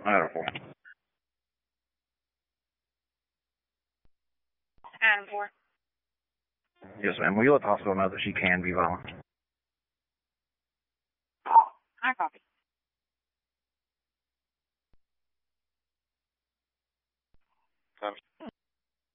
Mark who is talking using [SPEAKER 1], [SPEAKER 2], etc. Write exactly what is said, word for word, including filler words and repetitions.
[SPEAKER 1] Item four.
[SPEAKER 2] Adam four.
[SPEAKER 1] Yes, ma'am. Will you let the hospital know that she can be violent?
[SPEAKER 2] I copy.
[SPEAKER 3] Copy.